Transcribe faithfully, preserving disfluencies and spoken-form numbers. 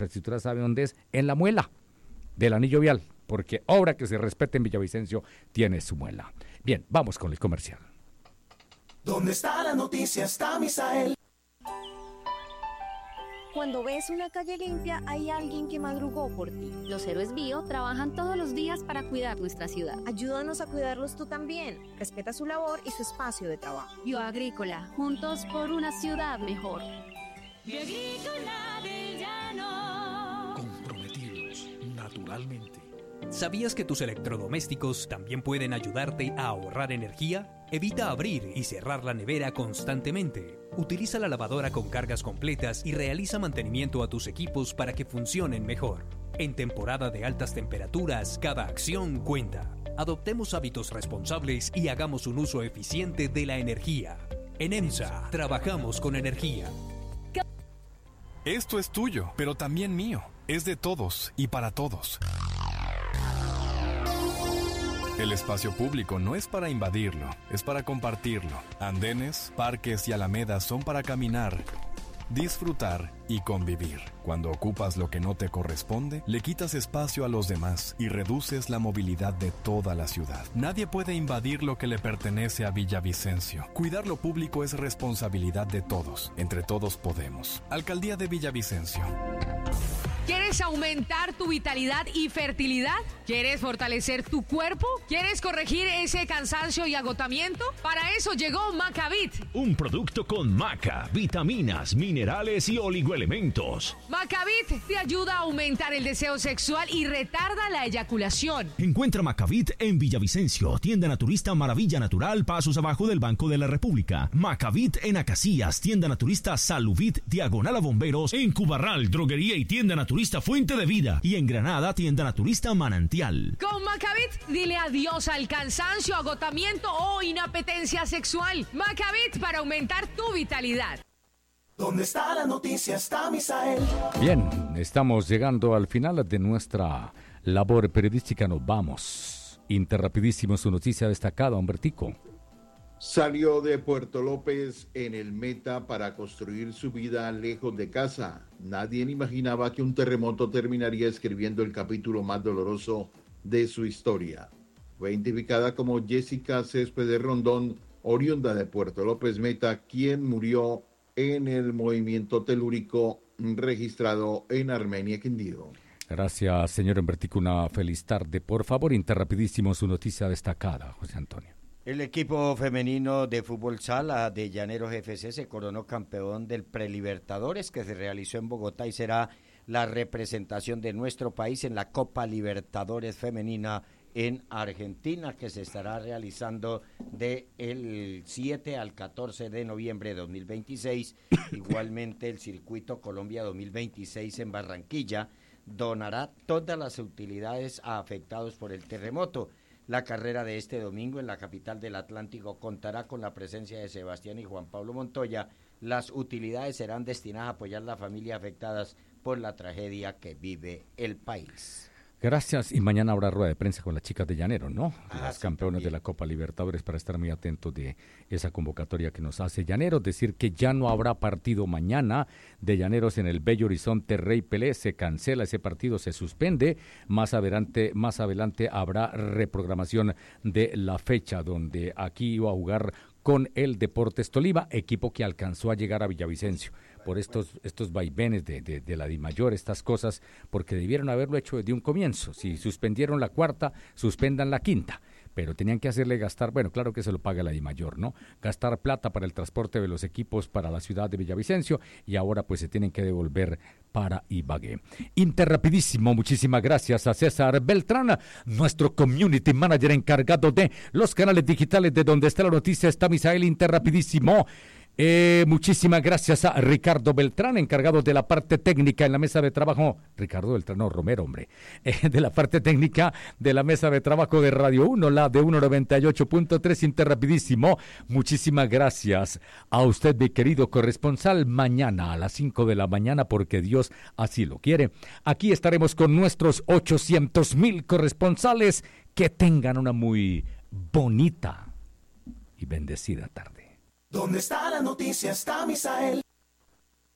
infraestructura sabe dónde es, en la muela del anillo vial, porque obra que se respete en Villavicencio tiene su muela. Bien, vamos con el comercial. ¿Dónde está la noticia? Está Misael. Cuando ves una calle limpia, hay alguien que madrugó por ti. Los héroes bio trabajan todos los días para cuidar nuestra ciudad. Ayúdanos a cuidarlos tú también. Respeta su labor y su espacio de trabajo. Bioagrícola, juntos por una ciudad mejor. Bioagrícola del Llano. Comprometidos naturalmente. ¿Sabías que tus electrodomésticos también pueden ayudarte a ahorrar energía? Evita abrir y cerrar la nevera constantemente. Utiliza la lavadora con cargas completas y realiza mantenimiento a tus equipos para que funcionen mejor. En temporada de altas temperaturas, cada acción cuenta. Adoptemos hábitos responsables y hagamos un uso eficiente de la energía. En EMSA, trabajamos con energía. Esto es tuyo, pero también mío. Es de todos y para todos. El espacio público no es para invadirlo, es para compartirlo. Andenes, parques y alamedas son para caminar, disfrutar y convivir. Cuando ocupas lo que no te corresponde, le quitas espacio a los demás y reduces la movilidad de toda la ciudad. Nadie puede invadir lo que le pertenece a Villavicencio. Cuidar lo público es responsabilidad de todos. Entre todos podemos. Alcaldía de Villavicencio. ¿Quieres aumentar tu vitalidad y fertilidad? ¿Quieres fortalecer tu cuerpo? ¿Quieres corregir ese cansancio y agotamiento? Para eso llegó Macavit. Un producto con maca, vitaminas, minerales y oligoelementos. Macavit te ayuda a aumentar el deseo sexual y retarda la eyaculación. Encuentra Macavit en Villavicencio, tienda naturista Maravilla Natural, pasos abajo del Banco de la República. Macavit en Acacías, tienda naturista Saluvit, diagonal a Bomberos. En Cubarral, droguería y tienda naturista Fuente de Vida. Y en Granada, tienda naturista Manantial. Con Macavit, dile adiós al cansancio, agotamiento o inapetencia sexual. Macavit para aumentar tu vitalidad. ¿Dónde está la noticia? Está Misael. Bien, estamos llegando al final de nuestra labor periodística. Nos vamos. Interrapidísimo su noticia destacada, Humbertico. Salió de Puerto López en el Meta para construir su vida lejos de casa. Nadie imaginaba que un terremoto terminaría escribiendo el capítulo más doloroso de su historia. Fue identificada como Jessica Céspedes Rondón, oriunda de Puerto López Meta, quien murió en el movimiento telúrico registrado en Armenia, Quindío. Gracias, señor Humbertico. Una feliz tarde. Por favor, interrapidísimo su noticia destacada, José Antonio. El equipo femenino de fútbol sala de Llaneros F C se coronó campeón del Prelibertadores que se realizó en Bogotá y será la representación de nuestro país en la Copa Libertadores Femenina en Argentina, que se estará realizando del siete al catorce de noviembre de dos mil veintiséis. Igualmente el Circuito Colombia dos mil veintiséis en Barranquilla donará todas las utilidades a afectados por el terremoto. La carrera de este domingo en la capital del Atlántico contará con la presencia de Sebastián y Juan Pablo Montoya. Las utilidades serán destinadas a apoyar a las familias afectadas por la tragedia que vive el país. Gracias, y mañana habrá rueda de prensa con las chicas de Llanero, ¿no? Ah, las sí, campeonas también de la Copa Libertadores, para estar muy atentos de esa convocatoria que nos hace Llaneros. Decir que ya no habrá partido mañana de Llaneros en el Bello Horizonte Rey Pelé, se cancela ese partido, se suspende. Más adelante, más adelante habrá reprogramación de la fecha, donde aquí iba a jugar con el Deportes Tolima, equipo que alcanzó a llegar a Villavicencio por estos estos vaivenes de, de, de la Dimayor, estas cosas, porque debieron haberlo hecho desde un comienzo. Si suspendieron la cuarta, suspendan la quinta, pero tenían que hacerle gastar, bueno, claro que se lo paga la Dimayor, ¿no? Gastar plata para el transporte de los equipos para la ciudad de Villavicencio, y ahora pues se tienen que devolver para Ibagué. Interrapidísimo, muchísimas gracias a César Beltrán, nuestro community manager encargado de los canales digitales de donde está la noticia, está Misael. Interrapidísimo. Eh, muchísimas gracias a Ricardo Beltrán, encargado de la parte técnica en la mesa de trabajo. Ricardo Beltrán, no, Romero, hombre. Eh, de la parte técnica de la mesa de trabajo de Radio uno, la de uno noventa y ocho punto tres, Interrapidísimo. Muchísimas gracias a usted, mi querido corresponsal. Mañana a las cinco de la mañana, porque Dios así lo quiere, aquí estaremos con nuestros ochocientos mil corresponsales. Que tengan una muy bonita y bendecida tarde. ¿Dónde está la noticia? Está Misael.